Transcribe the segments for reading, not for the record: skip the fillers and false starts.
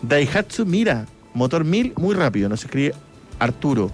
Daihatsu Mira, motor 1000, muy rápido, nos escribe Arturo.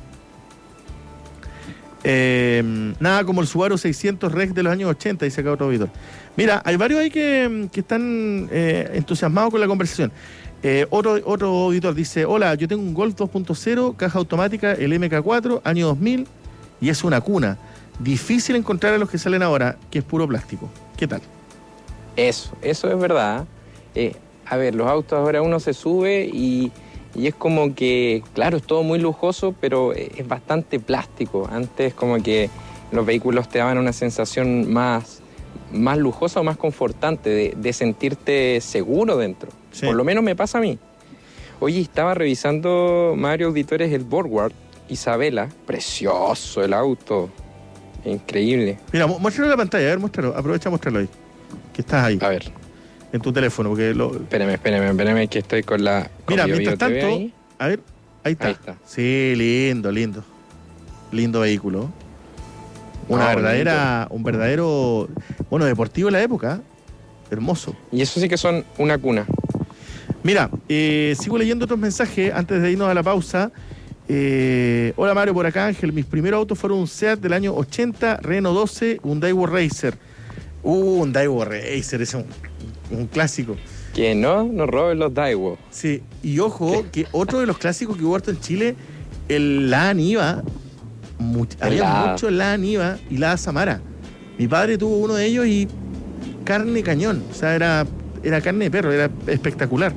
Nada como el Subaru 600 Rex de los años 80, dice acá otro auditor. Mira, hay varios ahí que están entusiasmados con la conversación. Otro auditor dice: hola, yo tengo un Golf 2.0, caja automática, el MK4, año 2000, y es una cuna. Difícil encontrar a los que salen ahora, que es puro plástico. ¿Qué tal? Eso es verdad. A ver, los autos ahora uno se sube y es como que, claro, es todo muy lujoso, pero es bastante plástico. Antes como que los vehículos te daban una sensación más lujosa o más confortante, de sentirte seguro dentro. Sí. Por lo menos me pasa a mí. Oye, estaba revisando, Mario, auditores, el Borgward Isabela. Precioso el auto. Increíble. Mira, muéstralo en la pantalla, a ver, muéstralo. Aprovecha a mostrarlo ahí. Que estás ahí. A ver. En tu teléfono, porque Espérame, que estoy con la... Mira, mientras tanto, ahí. A ver, ahí está. Sí, lindo. Lindo vehículo. Un verdadero, bueno, deportivo en la época. Hermoso. Y eso sí que son una cuna. Mira, sigo leyendo otros mensajes antes de irnos a la pausa. Hola Mario, por acá Ángel. Mis primeros autos fueron un Seat del año 80, Renault 12, un Daewoo Racer. Un Daewoo Racer, ese es un clásico. Que no roben los Daewoo. Sí, y ojo, que otro de los clásicos que hubo harto en Chile, el La Niva. Había mucho La Niva y La Samara. Mi padre tuvo uno de ellos y carne cañón. O sea, era carne de perro, era espectacular.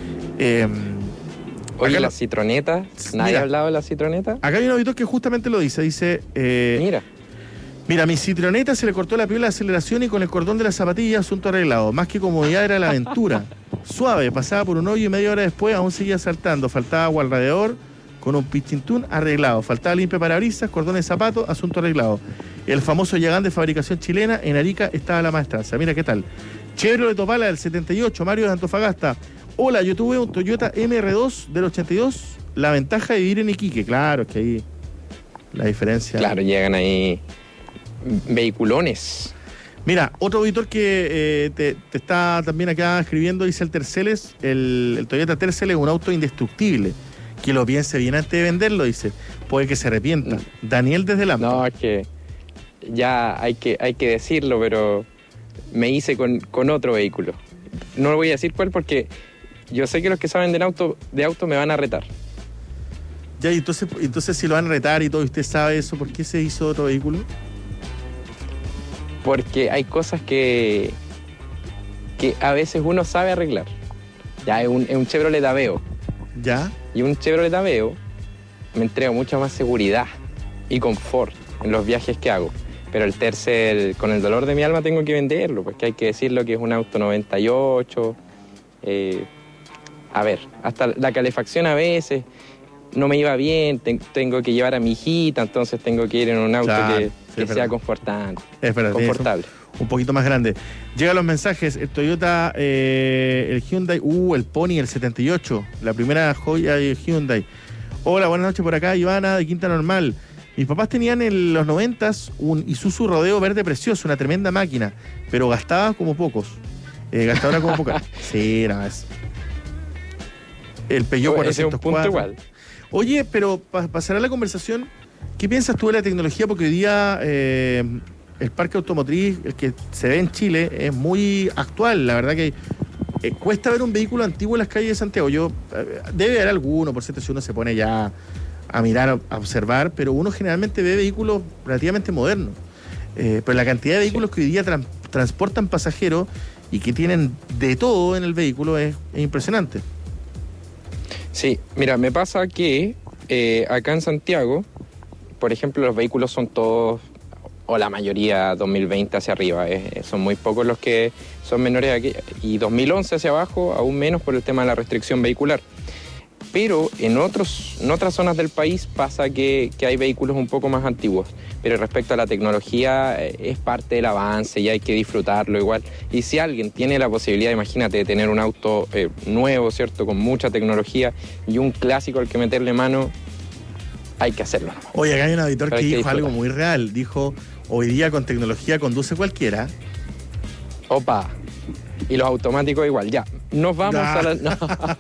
Oye, la citroneta. ¿Nadie ha hablado de la citroneta? Acá hay un auditor que justamente lo dice. Dice... Mira, mi citroneta se le cortó la piola de aceleración y con el cordón de la zapatilla, asunto arreglado. Más que comodidad era la aventura. Suave, pasaba por un hoyo y media hora después aún seguía saltando. Faltaba agua al radiador con un pichintún arreglado. Faltaba limpia parabrisas, cordones de zapatos, asunto arreglado. El famoso Yagán de fabricación chilena, en Arica estaba la maestranza. Mira qué tal. Chevrolet Opala del 78, Mario de Antofagasta. Hola, yo tuve un Toyota MR2 del 82. La ventaja de vivir en Iquique. Claro, es que ahí la diferencia... Claro, llegan ahí... vehiculones. Mira, otro auditor que te está también acá escribiendo, dice el Terceles, el Toyota Tercel es un auto indestructible. Que lo piense bien antes de venderlo, dice. Puede que se arrepienta. Daniel desde Lampa. No, es que ya hay que decirlo, pero me hice con otro vehículo. No lo voy a decir cuál porque yo sé que los que saben de auto me van a retar. Ya, y entonces si lo van a retar y todo, y usted sabe eso, ¿por qué se hizo otro vehículo? Porque hay cosas que a veces uno sabe arreglar. Ya, es un Chevrolet Aveo. ¿Ya? Y un Chevrolet Aveo me entrega mucha más seguridad y confort en los viajes que hago. Pero el Tercel, con el dolor de mi alma, tengo que venderlo, porque hay que decirlo que es un auto 98. A ver, hasta la calefacción a veces no me iba bien, tengo que llevar a mi hijita, entonces tengo que ir en un auto que sea confortable. Es verdad, confortable. Un poquito más grande. Llegan los mensajes, el Toyota, el Hyundai, el Pony, el 78, la primera joya de Hyundai. Hola, buenas noches por acá, Ivana de Quinta Normal. Mis papás tenían en los 90s un Isuzu Rodeo verde precioso, una tremenda máquina, pero gastaba como pocos. Gastaba como pocas. Sí, nada más. El Peugeot 404. Igual. Oye, pero para cerrar la conversación, ¿qué piensas tú de la tecnología? Porque hoy día el parque automotriz, el que se ve en Chile, es muy actual. La verdad que cuesta ver un vehículo antiguo en las calles de Santiago. Debe haber alguno, por cierto, si uno se pone ya a mirar, a observar, pero uno generalmente ve vehículos relativamente modernos. Pero la cantidad de vehículos que hoy día transportan pasajeros y que tienen de todo en el vehículo es impresionante. Sí, mira, me pasa que acá en Santiago, por ejemplo, los vehículos son todos, o la mayoría, 2020 hacia arriba. Son muy pocos los que son menores aquí, y 2011 hacia abajo, aún menos por el tema de la restricción vehicular. Pero en otras zonas del país pasa que hay vehículos un poco más antiguos. Pero respecto a la tecnología, es parte del avance y hay que disfrutarlo igual. Y si alguien tiene la posibilidad, imagínate, de tener un auto nuevo, ¿cierto?, con mucha tecnología y un clásico al que meterle mano, hay que hacerlo. Oye, acá hay un auditor que dijo algo muy real. Dijo, hoy día con tecnología conduce cualquiera. Opa. Y los automáticos igual. Ya, nos vamos a la... No.